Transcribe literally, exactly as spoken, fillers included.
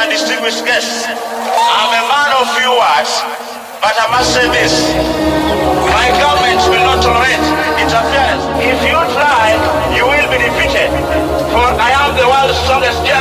and distinguished guests, I'm a man of few words, but I must say this. My government will not tolerate interference. If you try, you will be defeated, for I am the world's strongest